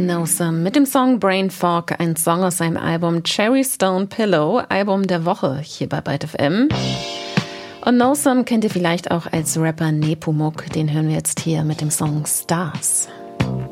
No Some mit dem Song Brain Fog, ein Song aus seinem Album Cherry Stone Pillow, Album der Woche hier bei Byte FM. Und No Some kennt ihr vielleicht auch als Rapper Nepomuk, den hören wir jetzt hier mit dem Song Stars.